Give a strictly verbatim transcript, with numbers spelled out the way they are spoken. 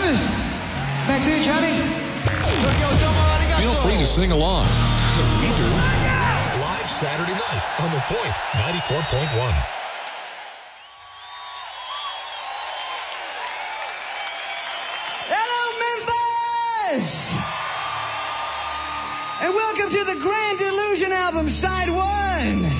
Memphis. Back to you, Johnny. Feel free to sing along. We do. Live Saturday night on The Point, ninety-four point one. Hello, Memphis! And welcome to the Grand Illusion album, side one.